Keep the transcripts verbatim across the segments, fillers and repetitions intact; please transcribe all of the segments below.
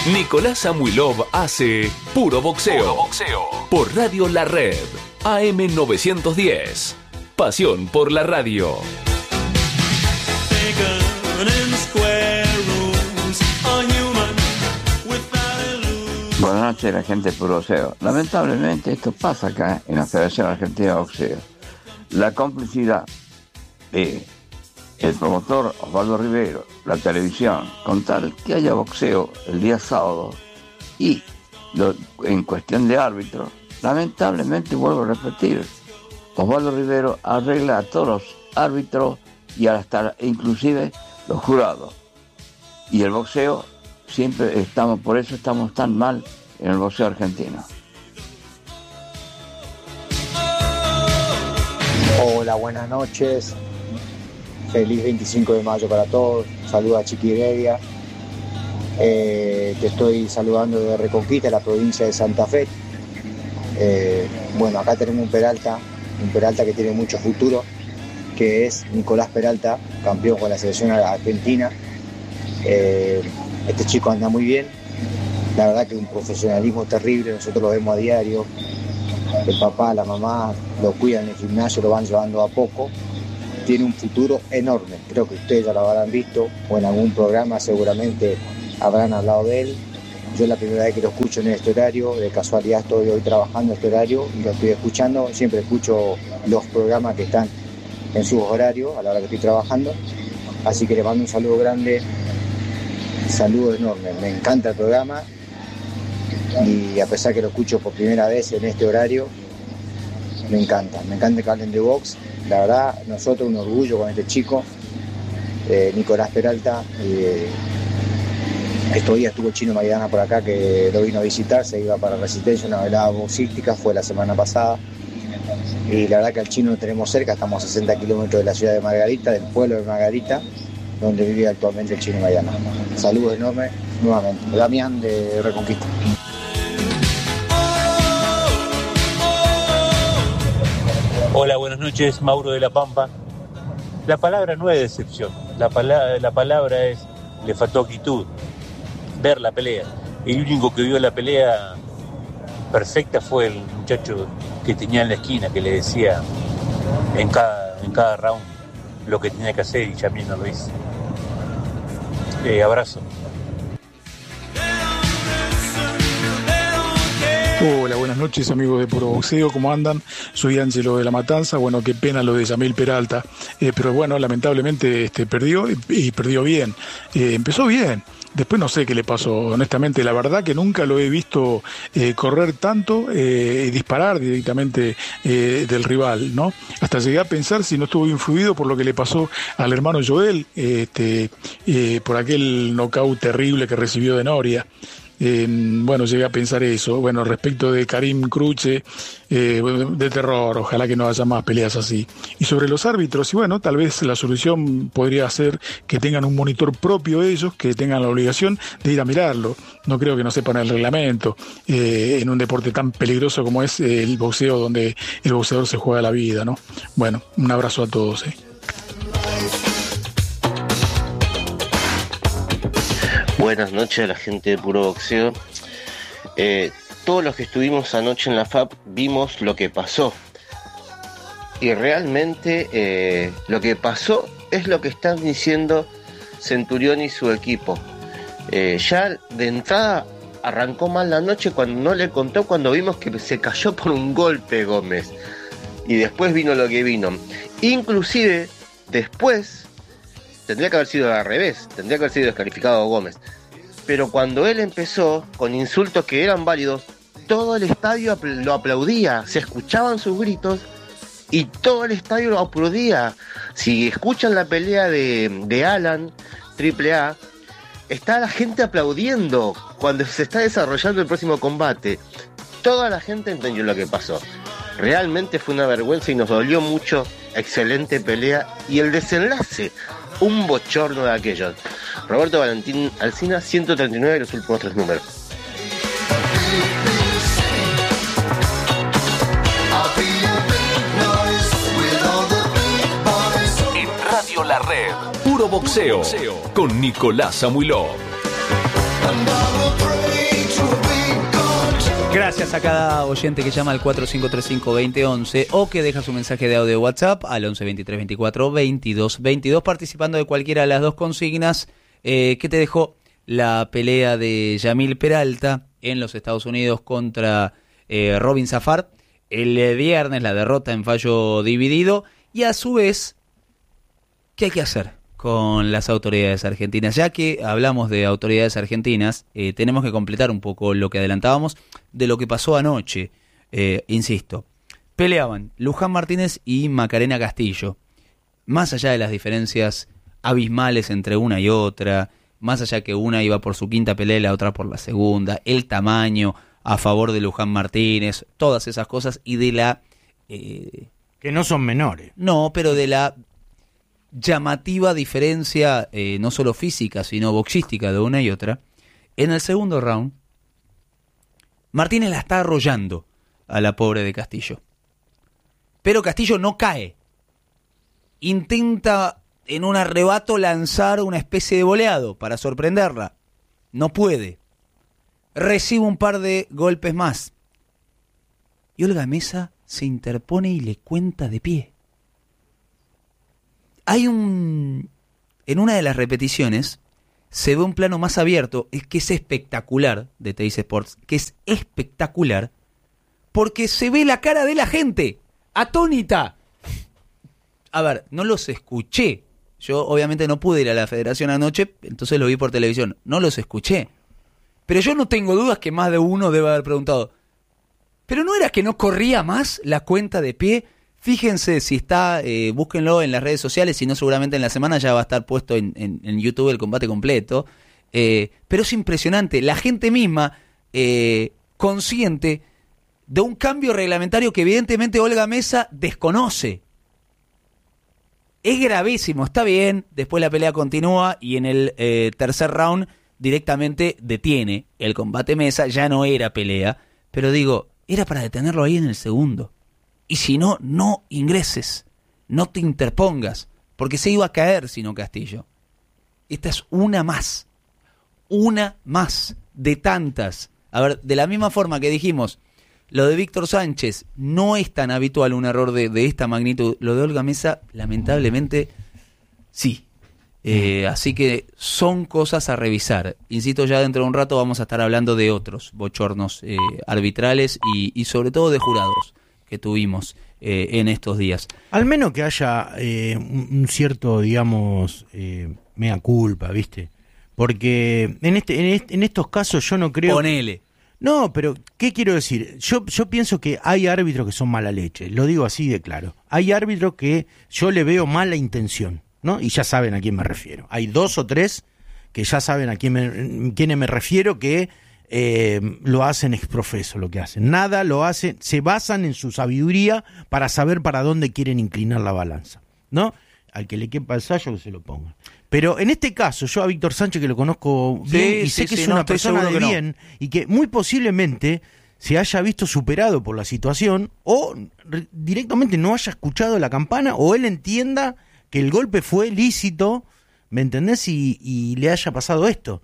Nicolás Samuilov hace Puro Boxeo. Puro Boxeo. Por Radio La Red. A M novecientos diez. Pasión por la radio. Buenas noches, la gente de Puro Boxeo. Lamentablemente esto pasa acá en la Federación Argentina de Boxeo. La complicidad de el promotor Osvaldo Rivero, la televisión, con tal que haya boxeo el día sábado y lo, en cuestión de árbitros, lamentablemente vuelvo a repetir, Osvaldo Rivero arregla a todos los árbitros y hasta inclusive los jurados. Y el boxeo siempre estamos, por eso estamos tan mal en el boxeo argentino. Hola, buenas noches. Feliz veinticinco de mayo para todos. Saludos a Chiqui Heredia. Eh, te estoy saludando de Reconquista, la provincia de Santa Fe. Eh, bueno, acá tenemos un Peralta, un Peralta que tiene mucho futuro, que es Nicolás Peralta, campeón con la selección argentina. Eh, este chico anda muy bien. La verdad que un profesionalismo terrible, nosotros lo vemos a diario. El papá, la mamá lo cuidan en el gimnasio, lo van llevando a poco. Tiene un futuro enorme, creo que ustedes ya lo habrán visto o en algún programa seguramente habrán hablado de él. Yo es la primera vez que lo escucho en este horario, de casualidad estoy hoy trabajando en este horario y lo estoy escuchando, siempre escucho los programas que están en sus horarios a la hora que estoy trabajando, así que le mando un saludo grande, un saludo enorme, me encanta el programa y a pesar que lo escucho por primera vez en este horario, me encanta, me encanta que hablen de box. La verdad, nosotros un orgullo con este chico, eh, Nicolás Peralta. Eh, estos días estuvo el Chino Maidana por acá, que lo vino a visitar, se iba para Resistencia, una velada boxística, fue la semana pasada. Y la verdad que al Chino lo tenemos cerca, estamos a sesenta kilómetros de la ciudad de Margarita, del pueblo de Margarita, donde vive actualmente el Chino Maidana. Saludos enormes nuevamente. Damián de Reconquista. Hola, buenas noches, Mauro de La Pampa. La palabra no es decepción, la, pala- la palabra es, le faltó actitud, ver la pelea. El único que vio la pelea perfecta fue el muchacho que tenía en la esquina, que le decía en cada, en cada round lo que tenía que hacer y Yamil no lo hizo. Eh, abrazo. Hola, buenas noches amigos de Puro Boxeo, ¿cómo andan? Soy Ángelo de La Matanza, bueno, qué pena lo de Yamil Peralta, eh, pero bueno, lamentablemente este, perdió y, y perdió bien, eh, empezó bien, después no sé qué le pasó, honestamente, la verdad que nunca lo he visto eh, correr tanto eh, y disparar directamente eh, del rival, ¿no? Hasta llegué a pensar si no estuvo influido por lo que le pasó al hermano Joel, eh, este, eh, por aquel knockout terrible que recibió de Noria. Eh, bueno, llegué a pensar eso. Bueno, respecto de Karim Cruche, eh, de terror, ojalá que no haya más peleas así. Y sobre los árbitros, y bueno, tal vez la solución podría ser que tengan un monitor propio ellos, que tengan la obligación de ir a mirarlo. No creo que no sepan el reglamento eh, en un deporte tan peligroso como es el boxeo, donde el boxeador se juega la vida, ¿no? Bueno, un abrazo a todos, ¿eh? Buenas noches a la gente de Puro Boxeo. Eh, todos los que estuvimos anoche en la F A P vimos lo que pasó. Y realmente eh, lo que pasó es lo que están diciendo Centurión y su equipo. Eh, ya de entrada arrancó mal la noche cuando no le contó cuando vimos que se cayó por un golpe Gómez. Y después vino lo que vino. Inclusive después tendría que haber sido al revés, tendría que haber sido descalificado Gómez. Pero cuando él empezó con insultos que eran válidos, todo el estadio lo aplaudía, se escuchaban sus gritos y todo el estadio lo aplaudía. Si escuchan la pelea de, de Alan, Triple A, está la gente aplaudiendo cuando se está desarrollando el próximo combate. Toda la gente entendió lo que pasó. Realmente fue una vergüenza y nos dolió mucho. Excelente pelea y el desenlace, un bochorno de aquellos. Roberto Valentín Alsina, ciento treinta y nueve, los últimos tres números. En Radio La Red, Puro Boxeo, con Nicolás Samuilov. Gracias a cada oyente que llama al cuatro cinco tres cinco, dos cero uno uno o que deja su mensaje de audio de WhatsApp al once veintitrés veinticuatro veintidós veintidós, participando de cualquiera de las dos consignas eh, que te dejó la pelea de Yamil Peralta en los Estados Unidos contra eh, Robin Zafar el viernes, la derrota en fallo dividido, y a su vez, ¿qué hay que hacer con las autoridades argentinas? Ya que hablamos de autoridades argentinas, eh, tenemos que completar un poco lo que adelantábamos de lo que pasó anoche. Eh, insisto, peleaban Luján Martínez y Macarena Castillo. Más allá de las diferencias abismales entre una y otra, más allá que una iba por su quinta pelea y la otra por la segunda, el tamaño a favor de Luján Martínez, todas esas cosas, y de la... Eh, que no son menores. No, pero de la llamativa diferencia, eh, no solo física, sino boxística de una y otra. En el segundo round, Martínez la está arrollando a la pobre de Castillo. Pero Castillo no cae. Intenta en un arrebato lanzar una especie de voleado para sorprenderla. No puede. Recibe un par de golpes más. Y Olga Mesa se interpone y le cuenta de pie. Hay un... En una de las repeticiones se ve un plano más abierto, es que es espectacular, de Teis Sports, que es espectacular, porque se ve la cara de la gente, atónita. A ver, no los escuché. Yo obviamente no pude ir a la federación anoche, entonces lo vi por televisión. No los escuché. Pero yo no tengo dudas que más de uno debe haber preguntado, ¿pero no era que no corría más la cuenta de pie? Fíjense si está, eh, búsquenlo en las redes sociales, si no seguramente en la semana ya va a estar puesto en, en, en YouTube el combate completo. Eh, pero es impresionante, la gente misma eh, consciente de un cambio reglamentario que evidentemente Olga Mesa desconoce. Es gravísimo, está bien, después la pelea continúa y en el eh, tercer round directamente detiene el combate Mesa, ya no era pelea, pero digo, era para detenerlo ahí en el segundo. Y si no, no ingreses, no te interpongas, porque se iba a caer si no Castillo. Esta es una más, una más de tantas. A ver, de la misma forma que dijimos, lo de Víctor Sánchez no es tan habitual un error de, de esta magnitud. Lo de Olga Mesa, lamentablemente, sí. Eh, así que son cosas a revisar. Insisto, ya dentro de un rato vamos a estar hablando de otros bochornos eh, arbitrales y, y sobre todo de jurados que tuvimos eh, en estos días. Al menos que haya eh, un cierto, digamos, eh, mea culpa, ¿viste? Porque en este, en este en estos casos yo no creo... Ponele. No, pero ¿qué quiero decir? Yo, yo pienso que hay árbitros que son mala leche, lo digo así de claro. Hay árbitros que yo le veo mala intención, ¿no? Y ya saben a quién me refiero. Hay dos o tres que ya saben a quién me, quiénes me refiero que eh, lo hacen exprofeso lo que hacen. Nada lo hacen, se basan en su sabiduría para saber para dónde quieren inclinar la balanza, ¿no? Al que le quepa el sallo que se lo ponga. Pero en este caso, yo a Víctor Sánchez, que lo conozco bien, sí, y sé sí, que sí, es no, una persona de bien, no. Y que muy posiblemente se haya visto superado por la situación, o re- directamente no haya escuchado la campana, o él entienda que el golpe fue lícito, ¿me entendés? Y, y le haya pasado esto.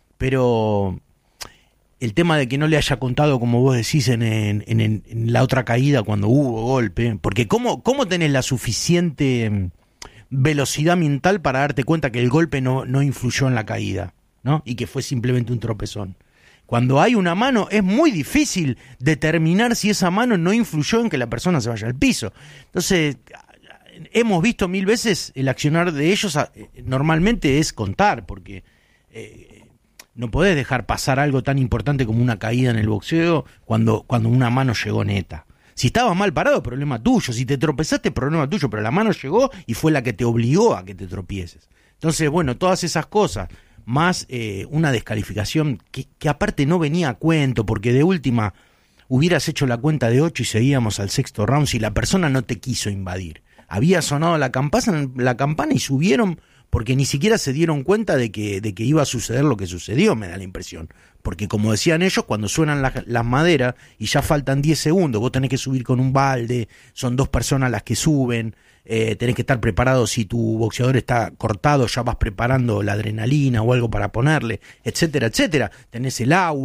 Pero el tema de que no le haya contado, como vos decís, en, en, en, en la otra caída cuando hubo golpe, porque ¿cómo, cómo tenés la suficiente velocidad mental para darte cuenta que el golpe no, no influyó en la caída, ¿no? Y que fue simplemente un tropezón? Cuando hay una mano es muy difícil determinar si esa mano no influyó en que la persona se vaya al piso. Entonces, hemos visto mil veces el accionar de ellos, normalmente es contar, porque eh, no podés dejar pasar algo tan importante como una caída en el boxeo cuando, cuando una mano llegó neta. Si estabas mal parado, problema tuyo. Si te tropezaste, problema tuyo. Pero la mano llegó y fue la que te obligó a que te tropieces. Entonces, bueno, todas esas cosas, más eh, una descalificación que, que aparte no venía a cuento, porque de última hubieras hecho la cuenta de ocho y seguíamos al sexto round si la persona no te quiso invadir. Había sonado la campana, la campana y subieron porque ni siquiera se dieron cuenta de que, de que iba a suceder lo que sucedió, me da la impresión. Porque como decían ellos, cuando suenan las, las maderas y ya faltan diez segundos, vos tenés que subir con un balde, son dos personas las que suben, eh, tenés que estar preparado si tu boxeador está cortado, ya vas preparando la adrenalina o algo para ponerle, etcétera, etcétera. Tenés el agua,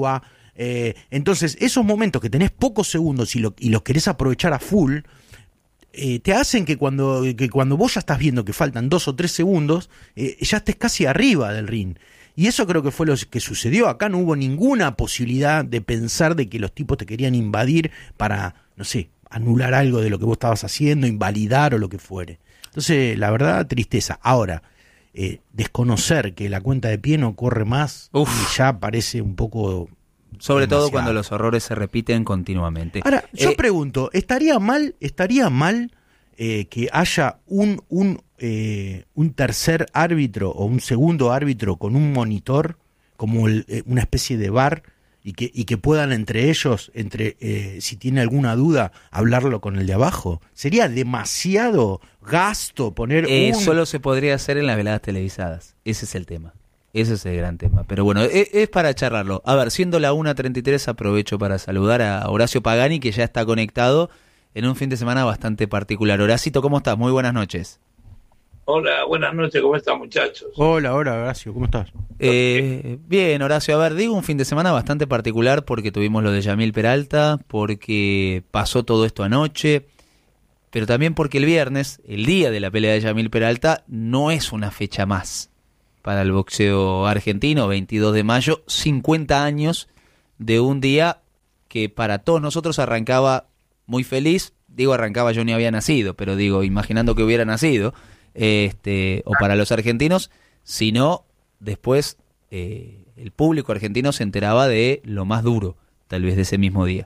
Eh, entonces, esos momentos que tenés pocos segundos y, lo, y los querés aprovechar a full, eh, te hacen que cuando, que cuando vos ya estás viendo que faltan dos o tres segundos, eh, ya estés casi arriba del ring. Y eso creo que fue lo que sucedió. Acá no hubo ninguna posibilidad de pensar de que los tipos te querían invadir para, no sé, anular algo de lo que vos estabas haciendo, invalidar o lo que fuere. Entonces, la verdad, tristeza. Ahora, eh, desconocer que la cuenta de pie no corre más, y ya parece un poco... Sobre demasiado. todo cuando los errores se repiten continuamente. Ahora, yo Eh, pregunto, ¿estaría mal, estaría mal eh, que haya un, un, eh, un tercer árbitro o un segundo árbitro con un monitor, como el, eh, una especie de V A R, y que, y que puedan entre ellos, entre eh, si tiene alguna duda, hablarlo con el de abajo? ¿Sería demasiado gasto poner eh, un... Solo se podría hacer en las veladas televisadas. Ese es el tema. Ese es el gran tema. Pero bueno, es, es para charlarlo. A ver, siendo la una treinta y tres, aprovecho para saludar a Horacio Pagani, que ya está conectado en un fin de semana bastante particular. Horacito, ¿cómo estás? Muy buenas noches. Hola, buenas noches, ¿cómo están, muchachos? Hola, hola, Horacio, ¿cómo estás? Eh, bien, Horacio, a ver, digo un fin de semana bastante particular porque tuvimos lo de Yamil Peralta, porque pasó todo esto anoche, pero también porque el viernes, el día de la pelea de Yamil Peralta, no es una fecha más para el boxeo argentino, veintidós de mayo, cincuenta años de un día que para todos nosotros arrancaba muy feliz. Digo arrancaba, yo ni había nacido, pero digo, imaginando que hubiera nacido, este, o para los argentinos, sino después eh, el público argentino se enteraba de lo más duro, tal vez de ese mismo día.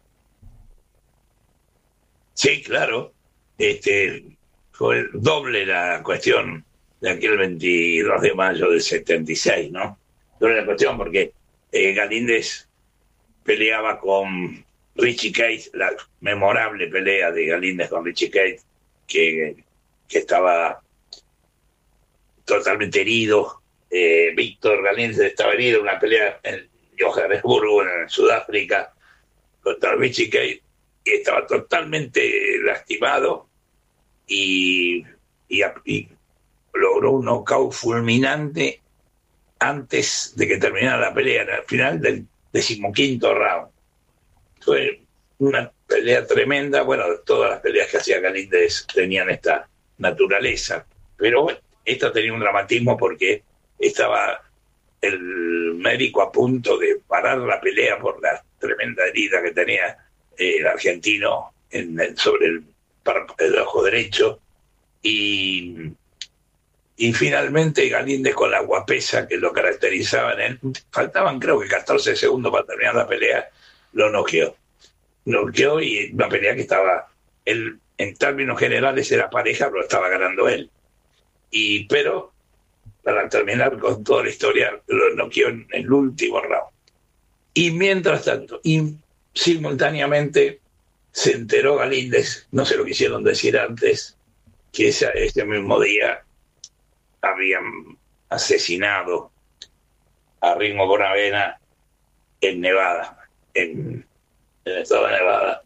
Sí, claro, este, fue doble la cuestión de aquel veintidós de mayo del setenta y seis, ¿no? Doble la cuestión porque eh, Galíndez peleaba con Richie Cate, la memorable pelea de Galíndez con Richie Cate, que, que estaba totalmente herido. Eh, Víctor Galíndez estaba herido en una pelea en Johannesburgo, en Sudáfrica, contra Richie Cate, y estaba totalmente lastimado y, y, y logró un knockout fulminante antes de que terminara la pelea, al final del decimoquinto round. Fue una pelea tremenda. Bueno, todas las peleas que hacía Galíndez tenían esta naturaleza, pero bueno, esta tenía un dramatismo porque estaba el médico a punto de parar la pelea por la tremenda herida que tenía eh, el argentino en el, sobre el, el ojo derecho, y y finalmente Galíndez, con la guapesa que lo caracterizaba en él, faltaban creo que catorce segundos para terminar la pelea, lo noqueó. Noqueó, y una pelea que estaba, él, en términos generales era pareja, pero estaba ganando él. Y pero, para terminar con toda la historia, lo noqueó en el último round. Y mientras tanto, y simultáneamente, se enteró Galíndez, no se lo quisieron decir antes, que ese, ese mismo día habían asesinado a Ringo Bonavena en Nevada, en, en el estado de Nevada,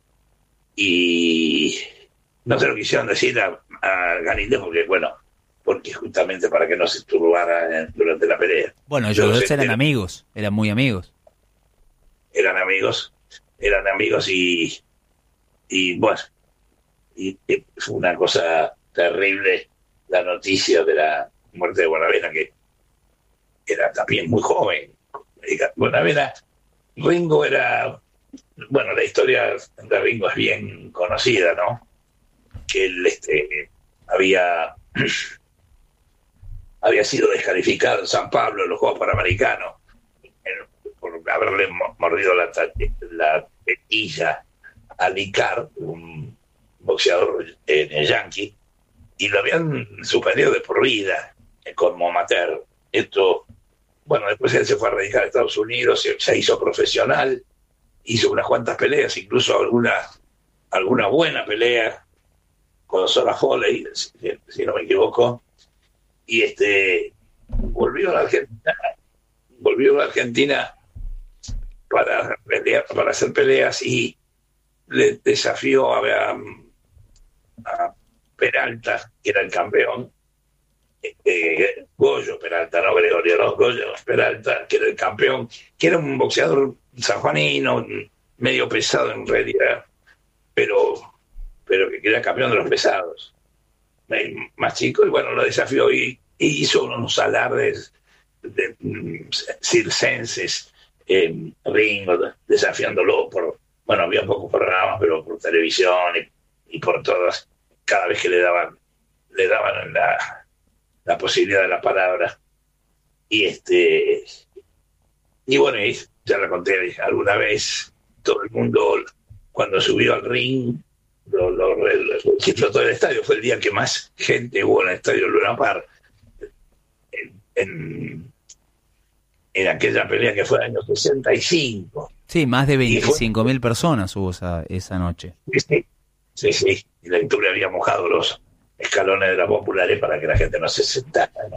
y no se lo quisieron decir a, a Galíndez porque, bueno, porque justamente para que no se turbara durante la pelea. Bueno, ellos dos eran amigos, eran muy amigos. Eran amigos, eran amigos y, y bueno, y, y fue una cosa terrible la noticia de la muerte de Bonavena, que era también muy joven. Bonavena, Ringo era, bueno, la historia de Ringo es bien conocida, ¿no? Que él este, había, había sido descalificado en San Pablo en los Juegos Panamericanos por haberle mordido la, la tetilla a Licar, un boxeador eh, yanqui, y lo habían suspendido de por vida como amateur. Esto, bueno, después él se fue a radicar a Estados Unidos, se, se hizo profesional, hizo unas cuantas peleas, incluso alguna, alguna buena pelea con Zora Foley, si, si no me equivoco, y este volvió a la Argentina, volvió a la Argentina para pelear, para hacer peleas, y le desafió a, a, a Peralta, que era el campeón, eh, Goyo Peralta, no Gregorio, no, Goyo Peralta, que era el campeón, que era un boxeador sanjuanino, medio pesado en realidad, pero, pero que era campeón de los pesados, más chico, y bueno, lo desafió y, y hizo unos alardes de, de, circenses en Ringo, desafiándolo por, bueno, había pocos programas, pero por televisión y, y por todas, cada vez que le daban, le daban la, la posibilidad de la palabra. Y este, y bueno, y ya la conté alguna vez, todo el mundo cuando subió al ring, lo, lo, lo, explotó el estadio, fue el día que más gente hubo en el estadio Luna Park, en, en, en aquella pelea que fue en el año sesenta y cinco. Sí, más de veinticinco mil personas hubo esa, esa noche. Sí, sí, sí, y la Intura había mojado los escalones de las populares para que la gente no se sentara, ¿no?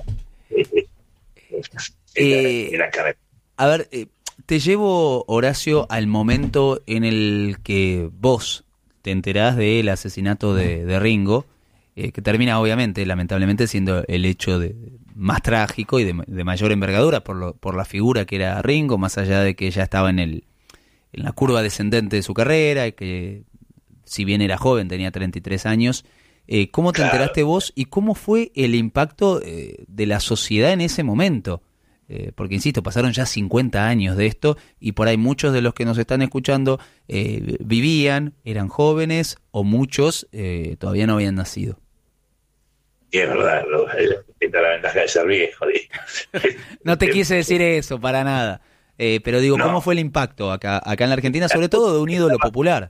Eh, era, era a ver, eh, te llevo, Horacio, al momento en el que vos te enterás del asesinato de, de Ringo, eh, que termina obviamente, lamentablemente, siendo el hecho de, más trágico y de, de mayor envergadura por, lo, por la figura que era Ringo, más allá de que ya estaba en, el, en la curva descendente de su carrera, y que si bien era joven, tenía treinta y tres años. Eh, ¿Cómo te enteraste vos y cómo fue el impacto eh, de la sociedad en ese momento? Eh, porque, insisto, pasaron ya cincuenta años de esto y por ahí muchos de los que nos están escuchando eh, vivían, eran jóvenes o muchos eh, todavía no habían nacido. Y es verdad, lo, es la ventaja de ser viejo. No te quise decir eso, para nada. Eh, pero digo, no. ¿Cómo fue el impacto acá, acá en la Argentina, sobre todo de un ídolo popular?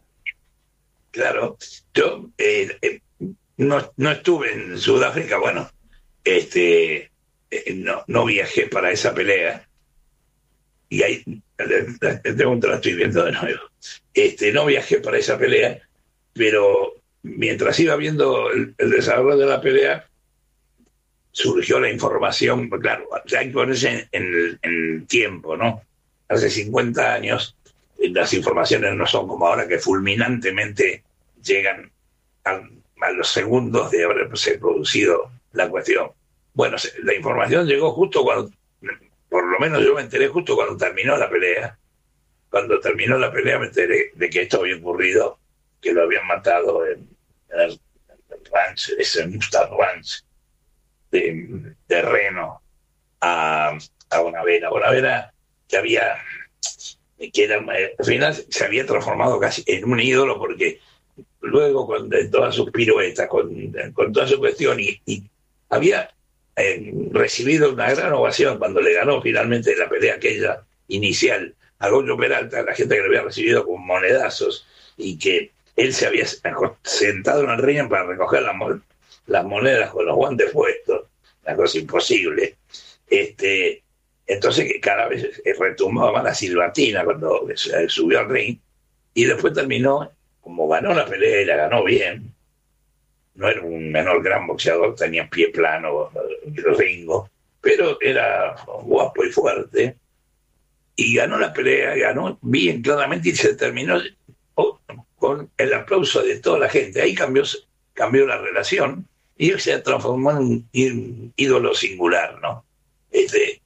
Claro, yo... Eh, eh, No, no estuve en Sudáfrica, bueno, este, no, no viajé para esa pelea. Y ahí, la pregunta la estoy viendo de nuevo. Este, no viajé para esa pelea, pero mientras iba viendo el, el desarrollo de la pelea, surgió la información, claro, hay que ponerse en, en, en tiempo, ¿no? Hace cincuenta años, las informaciones no son como ahora que fulminantemente llegan a a los segundos de haberse producido la cuestión. Bueno, la información llegó justo cuando, por lo menos yo me enteré justo cuando terminó la pelea. Cuando terminó la pelea me enteré de que esto había ocurrido, que lo habían matado en, en el, el ranch, ese Mustang Ranch de, de Reno a, a Bonavera. Bonavera que había, que era, al final se había transformado casi en un ídolo porque luego con todas sus piruetas, con, con toda su cuestión, y, y había eh, recibido una gran ovación cuando le ganó finalmente la pelea aquella inicial a Goyo Peralta, la gente que lo había recibido con monedazos, y que él se había sentado en el ring para recoger las, las monedas con los guantes puestos, una cosa imposible. Este, entonces que cada vez retumbaba más la silbatina cuando subió al ring, y después terminó. Como ganó la pelea y la ganó bien, no era un menor gran boxeador, tenía pie plano, Ringo, pero era guapo y fuerte, y ganó la pelea, ganó bien claramente y se terminó con el aplauso de toda la gente. Ahí cambió, cambió la relación y él se transformó en un ídolo singular, ¿no? Este,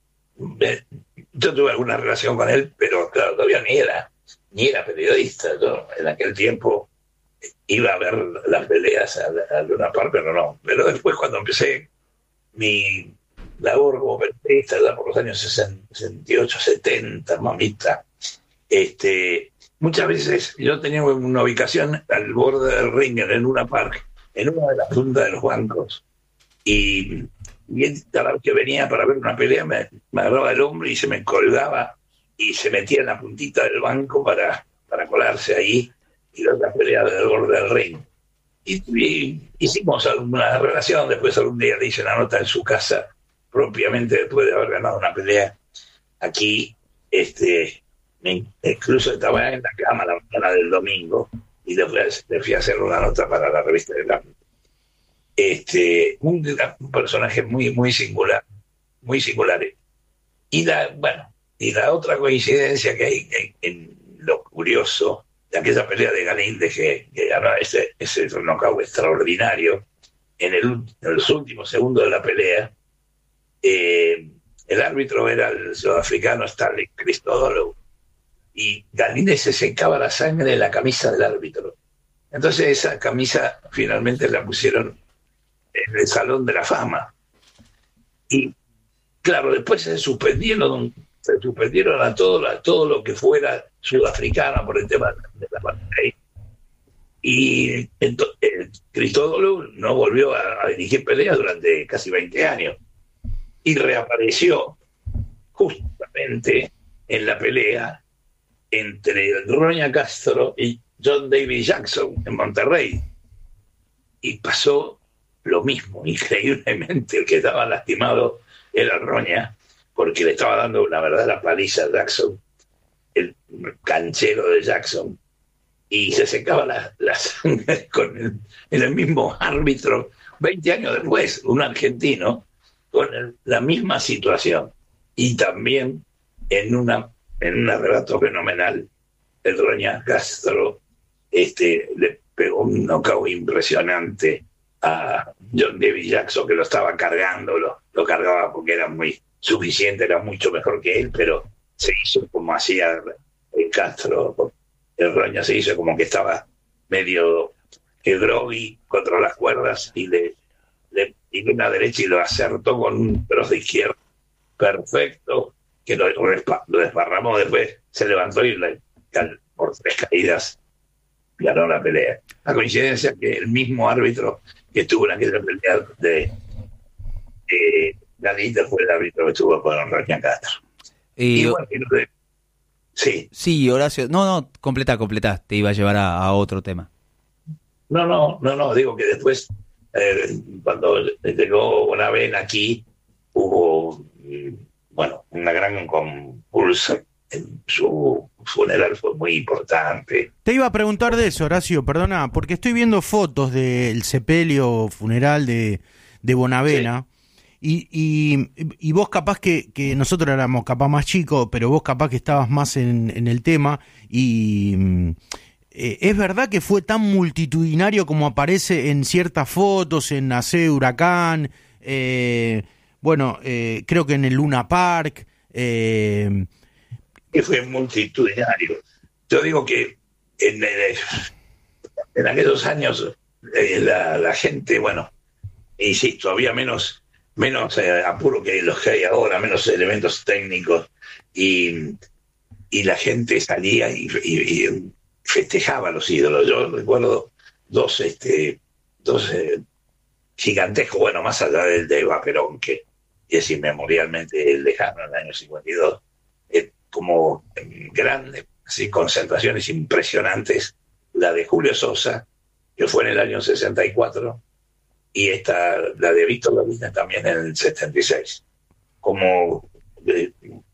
yo tuve alguna relación con él, pero claro, todavía ni era ni era periodista. Yo en aquel tiempo iba a ver las peleas a, a Luna Park, pero no. Pero después, cuando empecé mi labor como periodista, ya por los años sesenta y ocho, setenta, mamita, este, muchas veces yo tenía una ubicación al borde del ring en el Luna Park, en una de las puntas de los bancos, y, y cada vez que venía para ver una pelea me, me agarraba el hombro y se me colgaba y se metía en la puntita del banco para, para colarse ahí y ver la pelea del borde del ring. Y, y hicimos alguna relación, después algún día le hice una nota en su casa, propiamente después de haber ganado una pelea. Aquí, este, me, incluso estaba en la cama la mañana del domingo y después le fui a hacer una nota para la revista de la... Este, un, un personaje muy, muy singular, muy singular. Y la, bueno, y la otra coincidencia que hay en, en lo curioso de aquella pelea de Galíndez que, que ganó ese, ese knockout extraordinario en, el, en los últimos segundos de la pelea, eh, el árbitro era el sudafricano Stanley Christodoulou, y Galíndez se secaba la sangre en la camisa del árbitro. Entonces esa camisa finalmente la pusieron en el Salón de la Fama. Y claro, después se suspendieron, se suspendieron a todo, a todo lo que fuera sudafricano por el tema de la apartheid. Y entonces Christodoulou no volvió a, a dirigir peleas durante casi veinte años. Y reapareció justamente en la pelea entre Roña Castro y John David Jackson en Monterrey. Y pasó lo mismo, increíblemente. El que estaba lastimado era Roña, porque le estaba dando una verdadera paliza a Jackson, el canchero de Jackson, y se secaba la, la sangre con el, el mismo árbitro veinte años después, un argentino, con el, la misma situación. Y también en una en un arrebato fenomenal, el Roña Castro este, le pegó un knockout impresionante a John David Jackson, que lo estaba cargando, lo, lo cargaba porque era muy suficiente, era mucho mejor que él, pero se hizo como hacía el Castro, el Roña se hizo como que estaba medio groggy contra las cuerdas y le, le tiró una derecha y lo acertó con un cross de izquierda perfecto, que lo, lo desparramó. Después se levantó y le, por tres caídas ganó la pelea. La coincidencia que el mismo árbitro que estuvo en aquella pelea de eh, Galíndez fue el árbitro que estuvo con Roña Castro. Y, y bueno, y sí. Sí, Horacio. No, no, completa, completa. Te iba a llevar a, a otro tema. No, no, no, no. Digo que después, eh, cuando llegó Bonavena aquí, hubo, bueno, una gran compulsa. En su funeral fue muy importante. Te iba a preguntar de eso, Horacio, perdona, porque estoy viendo fotos del sepelio funeral de, de Bonavena. Sí. Y, y, y vos capaz que, que nosotros éramos capaz más chicos, pero vos capaz que estabas más en, en el tema, y eh, es verdad que fue tan multitudinario como aparece en ciertas fotos, en Nace Huracán, eh, bueno, eh, creo que en el Luna Park. Eh... Que fue multitudinario. Yo digo que en, en aquellos años eh, la, la gente, bueno, insisto, había menos... menos eh, apuro que los que hay ahora, menos elementos técnicos, y, y la gente salía y, y, y festejaba a los ídolos. Yo recuerdo dos, este, dos eh, gigantescos, bueno, más allá del de Eva Perón, que es inmemorialmente lejano en el año cincuenta y dos, eh, como grandes así, concentraciones impresionantes, la de Julio Sosa, que fue en el año sesenta y cuatro, y esta, la de Víctor Lavina también en el setenta y seis, como eh,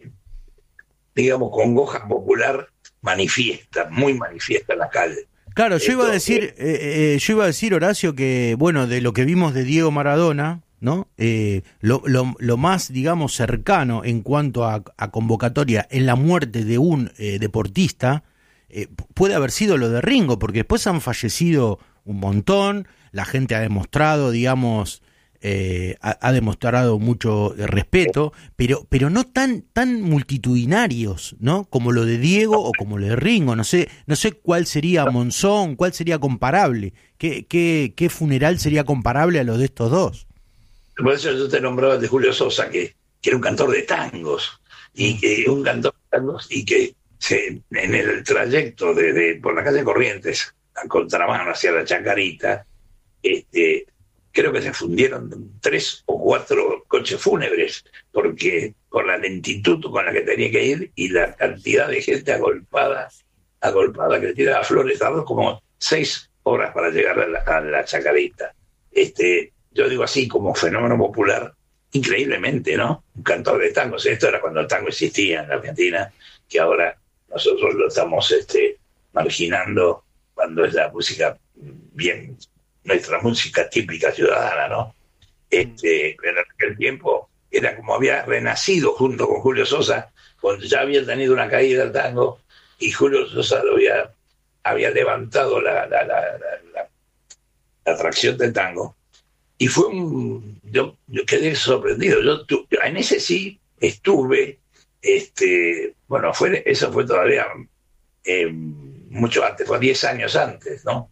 digamos congoja popular manifiesta, muy manifiesta en la calle. Claro, yo iba a decir, eh, eh, yo iba a decir, Horacio, que bueno, de lo que vimos de Diego Maradona, ¿no? Eh, lo, lo, lo más, digamos, cercano en cuanto a, a convocatoria en la muerte de un eh, deportista eh, puede haber sido lo de Ringo, porque después han fallecido un montón. La gente ha demostrado, digamos, eh, ha, ha demostrado mucho respeto, pero pero no tan tan multitudinarios, ¿no? Como lo de Diego o como lo de Ringo. No sé no sé cuál sería Monzón, cuál sería comparable. ¿Qué, qué, qué funeral sería comparable a lo de estos dos? Por eso yo te nombraba de Julio Sosa, que, que era un cantor de tangos, y que un cantor de tangos, y que se, en el trayecto de, de por la calle Corrientes, a contramano hacia la Chacarita, Este, creo que se fundieron tres o cuatro coches fúnebres, porque por la lentitud con la que tenía que ir y la cantidad de gente agolpada, agolpada que le tiraba flores, tardó como seis horas para llegar a la, a la Chacarita. Este, yo digo así, como fenómeno popular, increíblemente, ¿no? Un cantor de tangos. Esto era cuando el tango existía en la Argentina, que ahora nosotros lo estamos este, marginando cuando es la música bien... nuestra música típica ciudadana, ¿no? Este, pero en aquel tiempo era como había renacido junto con Julio Sosa, cuando ya había tenido una caída el tango, y Julio Sosa lo había, había levantado la, la, la, la, la, la atracción del tango, y fue un... Yo, yo quedé sorprendido. Yo, tu, en ese sí estuve, este bueno, fue eso fue todavía eh, mucho antes, fue diez años antes, ¿no?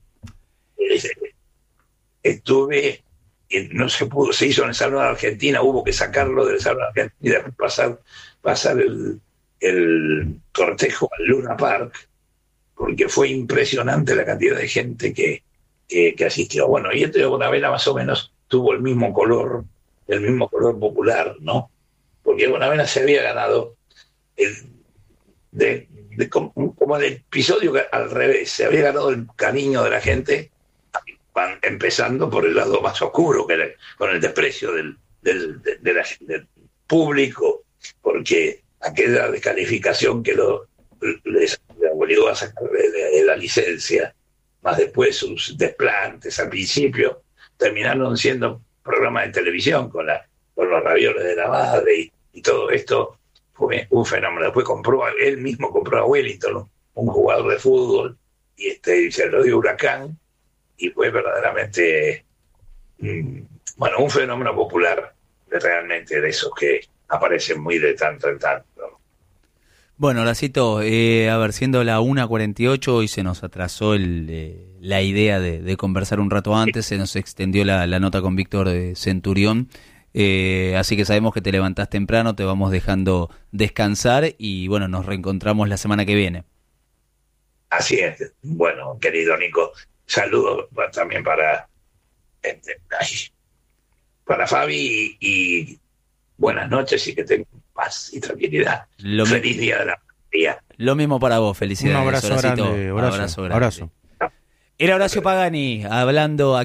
Estuve, y no se pudo, se hizo en el Salón de Argentina, hubo que sacarlo del Salón de Argentina, pasar, pasar el, el cortejo al Luna Park, porque fue impresionante la cantidad de gente que, que, que asistió. Bueno, y este de Bonavena más o menos tuvo el mismo color, el mismo color popular, ¿no? Porque Bonavena se había ganado el, de, de, como, como el episodio al revés, se había ganado el cariño de la gente, empezando por el lado más oscuro, que era con el desprecio del, del, de, de la, del público, porque aquella descalificación que lo, les obligó a sacar de, de, de la licencia, más después sus desplantes al principio, terminaron siendo programas de televisión con, la, con los ravioles de la madre y, y todo esto fue un fenómeno. Después compró, él mismo compró a Wellington, un jugador de fútbol, y este, se lo dio Huracán, y fue verdaderamente, mmm, bueno, un fenómeno popular, realmente de esos que aparecen muy de tanto en tanto. Bueno, Horacito, eh, a ver, siendo la una cuarenta y ocho y se nos atrasó el, eh, la idea de, de conversar un rato antes, se nos extendió la, la nota con Víctor de Centurión, eh, así que sabemos que te levantás temprano, te vamos dejando descansar y bueno, nos reencontramos la semana que viene. Así es. Bueno, querido Nico, saludos también para este, para Fabi y, y buenas noches y que tengan paz y tranquilidad. Lo Feliz mi... día de la día. Lo mismo para vos, felicidades. Un abrazo Horacito. grande, Horacio. Abrazo grande. Abrazo. Era Horacio Pagani hablando aquí.